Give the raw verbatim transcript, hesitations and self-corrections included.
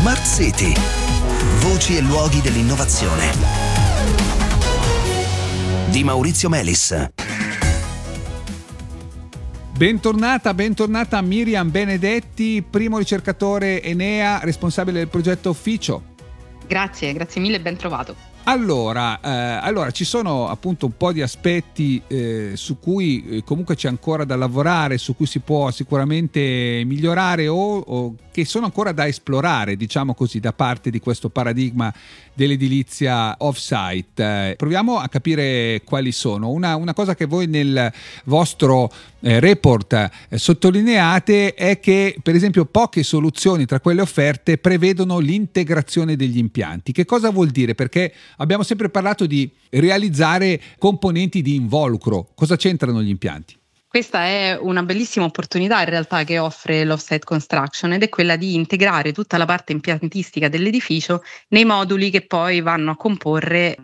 Smart City. Voci e luoghi dell'innovazione. Di Maurizio Melis. Bentornata, bentornata Miriam Benedetti, primo ricercatore Enea, responsabile del progetto Ufficio. Grazie, grazie mille e ben trovato. Allora, eh, allora, ci sono appunto un po' di aspetti eh, su cui eh, comunque c'è ancora da lavorare, su cui si può sicuramente migliorare o, o che sono ancora da esplorare, diciamo così, da parte di questo paradigma dell'edilizia off-site. Eh, proviamo a capire quali sono. Una, una cosa che voi nel vostro eh, report eh, sottolineate è che, per esempio, poche soluzioni tra quelle offerte prevedono l'integrazione degli impianti. Che cosa vuol dire? Perché abbiamo sempre parlato di realizzare componenti di involucro. Cosa c'entrano gli impianti? Questa è una bellissima opportunità in realtà che offre l'off-site construction ed è quella di integrare tutta la parte impiantistica dell'edificio nei moduli che poi vanno a comporre